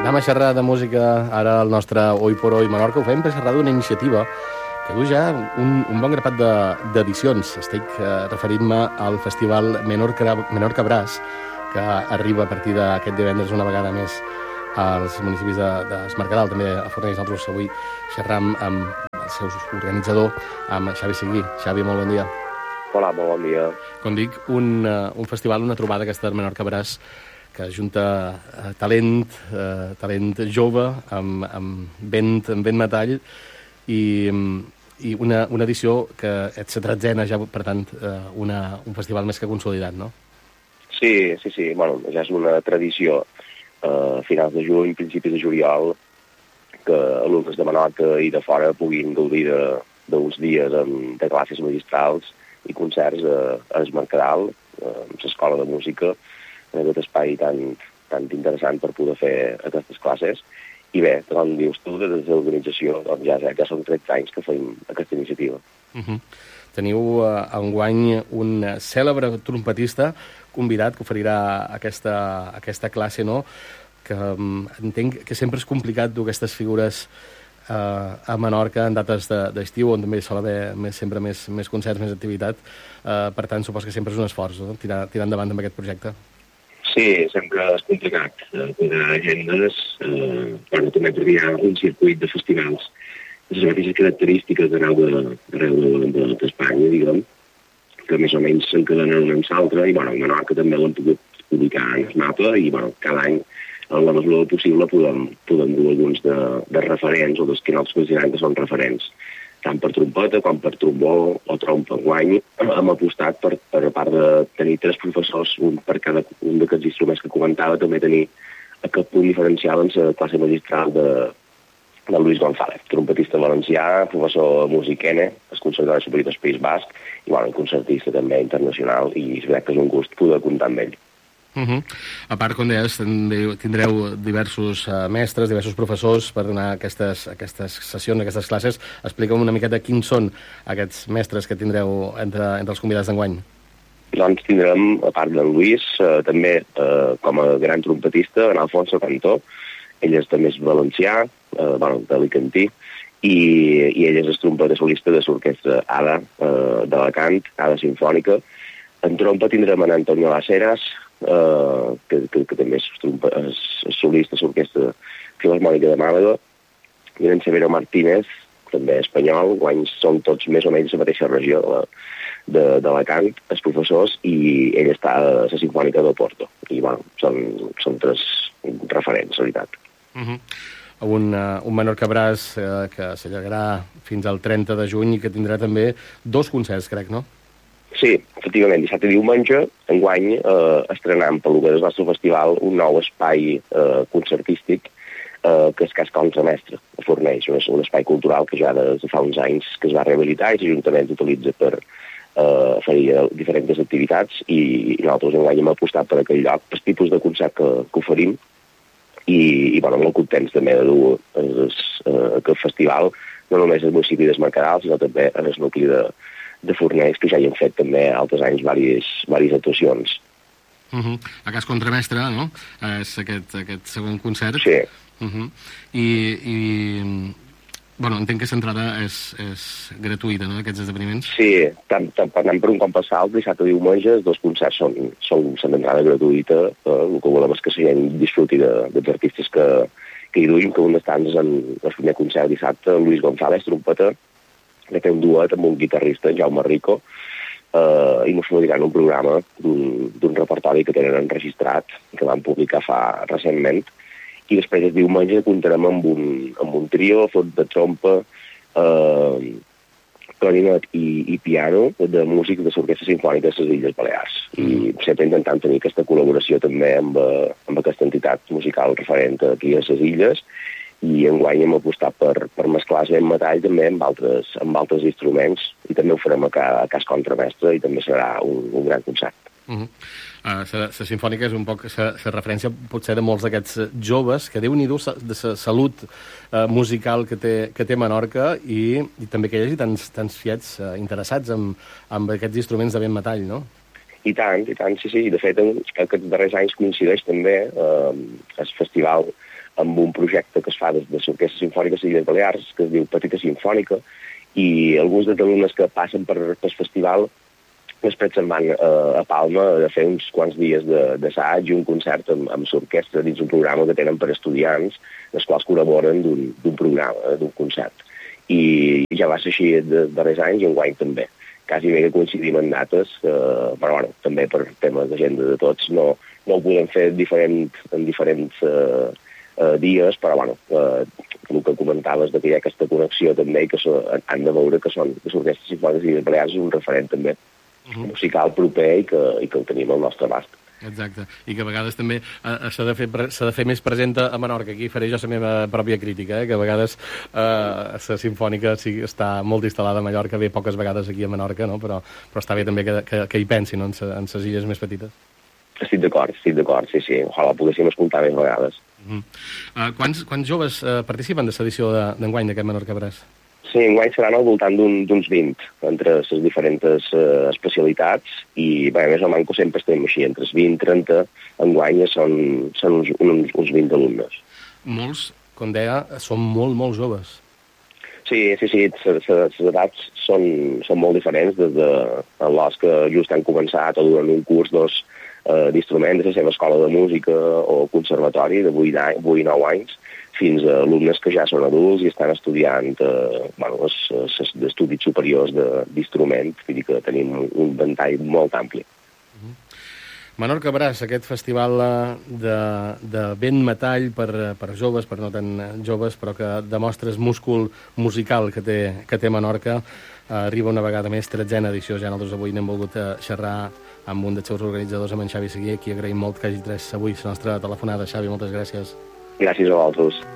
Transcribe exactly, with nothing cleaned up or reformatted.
Anem a xerrar de música ara al nostre Oi por Hoy Menorca. Ho fem per xerrar d'una iniciativa que du ja un, un bon grapat d'edicions. Estic eh, referint-me al Festival Menorca, Menorca Brass, que arriba a partir d'aquest divendres una vegada més als municipis de, de Es Mercadal, també a Fornells. Nosaltres avui xerram amb el seu organitzador, amb Xavi Seguí. Xavi, molt bon dia. Hola, molt bon dia. Com dic, un, uh, un festival, una trobada aquesta de Menorca Brass, que ajunta uh, talent, uh, talent jove, amb, amb, vent, amb vent metall, i, i una, una edició que és la tretzena ja, per tant, uh, una, un festival més que consolidat, no? Sí, sí, sí. Bueno, ja és una tradició. Uh, finals de juny, principis de juliol, que alumnes de Menorca i de fora puguin gaudir d'uns dies amb, de classes magistrals i concerts a, a Es Mercadal, a l'Escola de Música, en aquest espai tan, tan interessant per poder fer aquestes classes. I bé, com dius tu, des de l'organització, doncs ja, ja són tretze anys que fem aquesta iniciativa. Uh-huh. Teniu uh, enguany un cèlebre trompetista convidat que oferirà aquesta, aquesta classe, no? Que um, entenc que sempre és complicat dur aquestes figures uh, a Menorca en dates d'estiu, de, on també sol haver més, sempre més, més concerts, més activitat. Uh, per tant, supos que sempre és un esforç, no? tirar, tirar endavant amb aquest projecte. Sí, sempre és complicat eh, quadrar agendes, eh, però també perquè hi ha un circuit de festivals de les mateixes característiques d'arreu d'Espanya, diguem, que més o menys s'encadenen un amb l'altre, i bueno, a Menorca també l'hem pogut publicar en el mapa, i bueno, cada any, en la mesura del possible, podem, podem dur alguns de, de referents, o dels que nosaltres considerem que són referents, tant per trompeta com per trombó o trompa. Enguany hem apostat per, per a part de tenir tres professors, un per cada un d'aquests instruments que comentava, també tenir aquest punt diferencial en la classe magistral de, de Luis González, trompetista valencià, professor de música N, el Conservatori Superior del País Basc, i bueno, un concertista també internacional, i és veritat que és un gust poder comptar amb ell. Uh -huh. A part, com deies, tindreu diversos uh, mestres, diversos professors per donar aquestes, aquestes sessions, aquestes classes. Explica'm una miqueta quins són aquests mestres que tindreu entre, entre els convidats d'enguany. Doncs tindrem, a part d'en Luis, eh, també eh, com a gran trompetista, en Alfonso Cantó. Ell és també és valencià, eh, bueno, d'Alicantí, i, i ell és el trompeta solista de l'orquestra Ada eh, d'Alacant, Ada Simfònica. En trompa tindrem en Antonio Laceras, Uh, que, que, que també és, és, és solista de l'Orquestra Filharmònica de Màlaga, i en Severo Martínez, també espanyol. Guany són tots més o menys la mateixa regió d'Alacant, els professors, i ell està a la Simfònica de Porto, i bueno, són, són tres referents, en veritat. Uh-huh. Un, uh, un Menorca Brass uh, que s'allargarà fins al trenta de juny i que tindrà també dos concerts, crec, no? Sí, efectivament, dissabte i diumenge, enguany, eh, estrenam pel que és el nostre festival un nou espai eh, concertístic eh, que és Cas Contramestre, a Fornells, un, un espai cultural que ja des de fa uns anys que es va rehabilitar i l'Ajuntament utilitza per eh, fer diferents activitats, i, i nosaltres enguany hem apostat per aquell lloc, per tipus de concert que, que oferim, i, i bueno, molt contents també de dur es, eh, aquest festival, no només al municipi d'Es Mercadal, sinó també en el nucli de de Fornells, que ja hi hem fet també altres anys diverses actuacions. Uh -huh. A Cas Contramestre, no? És aquest, aquest segon concert. Sí. Uh -huh. I, i bueno, entenc que l'entrada és, és gratuïta, no?, d'aquests esdeveniments? Sí, tant, tant tant per un com per l'altre, dissabte i diumenge, els dos concerts són, són, són d'entrada gratuïta. Eh? El que volem és que la gent disfruti de, dels artistes que, que hi duim, que un d'estants en el primer concert dissabte, Luis González, trompeta, que té un duet amb un guitarrista, Jaume Rico, eh, i ens diran un programa d'un repertori que tenen enregistrat, que van publicar fa recentment, i després el diumenge comptarem amb un, amb un trio fot de trompa, eh, clarinet i, i piano de músics de l'Orquestra Simfònica de les Illes Balears. I sempre intentant tenir aquesta col·laboració també amb, amb aquesta entitat musical referent aquí a les Illes, i enguany hem apostat per, per mesclar en metall també amb altres, amb altres instruments, i també ho farem a, a Cas Contramestre, i també serà un, un gran concert. Uh -huh. uh, la, la Simfònica és un poc la referència potser de molts d'aquests joves que déu-n'hi-do de la salut uh, musical que té, que té Menorca, i, i també que hi hagi tants, tants fiets uh, interessats amb, amb aquests instruments de vent metall, no? I tant, i tant, sí, sí. De fet, en aquests darrers anys coincideix també eh, el festival amb un projecte que es fa des de l'Orquestra Simfònica de les Balears, que es diu Petita Simfònica, i alguns dels alumnes que passen per pel festival després se'n van a Palma a fer uns quants dies d'assaig i un concert amb, amb l'orquestra dins un programa que tenen per estudiants, els quals col·laboren d'un programa, d'un concert. I ja va ser així dels darrers anys i enguany també. Quasi bé que coincidim en dates, eh, però bueno, també per temes d'agenda de tots no, no ho podem fer diferent, en diferents eh, eh, dies, però bueno, eh, el que comentaves de que hi ha aquesta connexió també i que so, han de veure que són les orquestres simfòniques i balears és un referent també uh-huh. musical proper i que, i que el tenim al nostre abast. Exacte, i que a vegades també eh, s'ha de, de fer més present a Menorca. Aquí faré jo la meva pròpia crítica, eh, que a vegades eh, la simfònica sí, està molt instal·lada a Mallorca, ve poques vegades aquí a Menorca, no? però, però està bé també que, que, que hi pensin, no? en les illes més petites. Estic d'acord, estic d'acord, sí, sí. Ojalà poguéssim escoltar més vegades. Uh -huh. uh, quants, quants joves uh, participen de l'edició d'enguany d'aquest Menorca Brass? Sí, enguany seran al voltant d'uns un, vint, entre les diferents uh, especialitats, i bé, més o manco sempre estem així, entre els vint i trenta, enguany són, són uns, uns, uns vint alumnes. Molts, com deia, són molt, molt joves. Sí, sí, sí, les edats són, són molt diferents, des de els que just han començat o durant un curs dos eh, d'instruments de la seva escola de música o conservatori de vuit i nou anys, fins a alumnes que ja són adults i estan estudiant eh, bueno, els estudis superiors d'instruments, vull dir que tenim un ventall molt ampli. Uh -huh. Menorca Brass, aquest festival de, de vent metall per, per joves, per no tan joves, però que demostra el múscul musical que té, que té Menorca, eh, arriba una vegada més, tretzena edició. Ja nosaltres avui n'hem volgut xerrar amb un dels seus organitzadors, amb en Xavi Seguer, qui agraïm molt que hagi tres avui la nostra telefonada. Xavi, moltes gràcies. Gràcies a vosaltres.